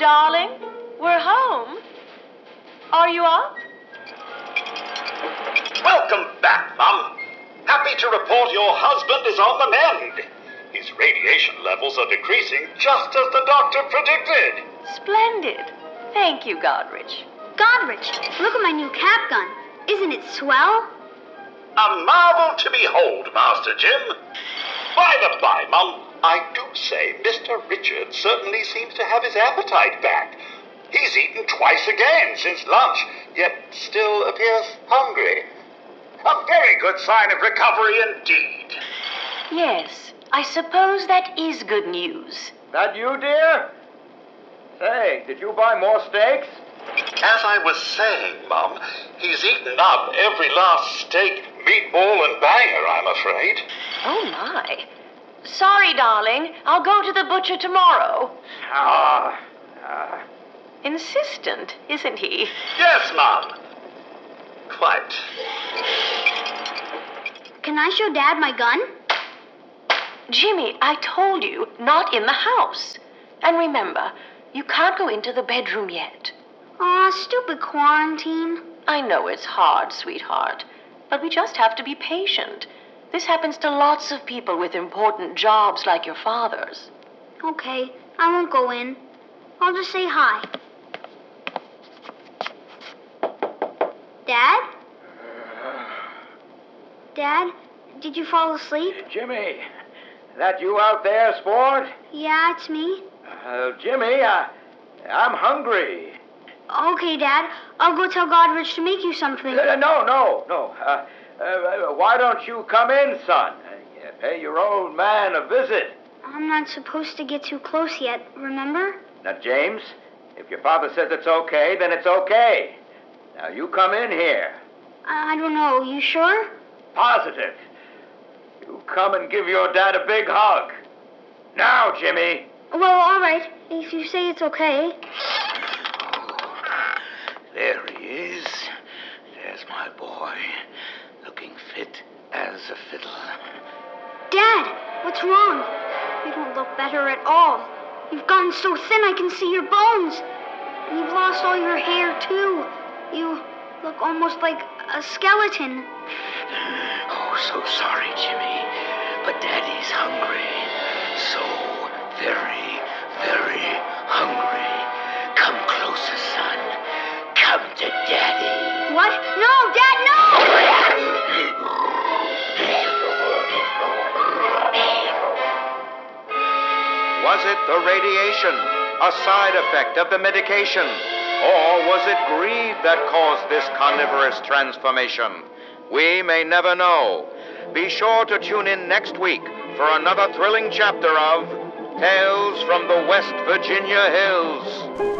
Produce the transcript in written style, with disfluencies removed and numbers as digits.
darling. We're home. Are you up? Welcome back, Mum. Happy to report your husband is on the mend. His radiation levels are decreasing just as the doctor predicted. Splendid. Thank you, Godrich. Godrich, look at my new cap gun. Isn't it swell? A marvel to behold, Master Jim. By the by, Mum, I do say Mr. Richard certainly seems to have his appetite back. He's eaten twice again since lunch, yet still appears hungry. A very good sign of recovery indeed. Yes, I suppose that is good news. That you, dear? Say, did you buy more steaks? As I was saying, Mum, he's eaten up every last steak, meatball, and banger, I'm afraid. Oh, my. Sorry, darling. I'll go to the butcher tomorrow. Insistent, isn't he? Yes, Mum. Quite. Can I show Dad my gun? Jimmy, I told you, not in the house. And remember, you can't go into the bedroom yet. Aw, stupid quarantine. I know it's hard, sweetheart, but we just have to be patient. This happens to lots of people with important jobs like your father's. Okay, I won't go in. I'll just say hi. Dad? Dad, did you fall asleep? Jimmy, that you out there, sport? Yeah, it's me. Jimmy, I'm hungry. Okay, Dad. I'll go tell Godrich to make you something. No. Why don't you come in, son? Pay your old man a visit. I'm not supposed to get too close yet, remember? Now, James, if your father says it's okay, then it's okay. Now, you come in here. I don't know. You sure? Positive. You come and give your dad a big hug. Now, Jimmy. Well, all right. If you say it's okay. There he is. There's my boy, looking fit as a fiddle. Dad, what's wrong? You don't look better at all. You've gotten so thin I can see your bones. And you've lost all your hair, too. You look almost like a skeleton. Oh, so sorry, Jimmy. But Daddy's hungry. So very, very hungry. Come closer, son. Come to Daddy. What? No, Dad, no! Was it the radiation, a side effect of the medication? Or was it greed that caused this carnivorous transformation? We may never know. Be sure to tune in next week for another thrilling chapter of Tales from the West Virginia Hills.